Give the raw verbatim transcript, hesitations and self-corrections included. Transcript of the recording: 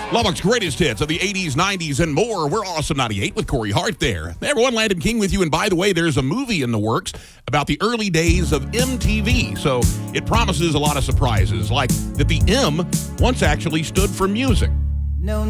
Lubbock's greatest hits of the eighties, nineties, and more. We're Awesome ninety-eight with Corey Hart there. Hey everyone, Landon King with you. And by the way, there's a movie in the works about the early days of M T V. So it promises a lot of surprises, like that the M once actually stood for music. No.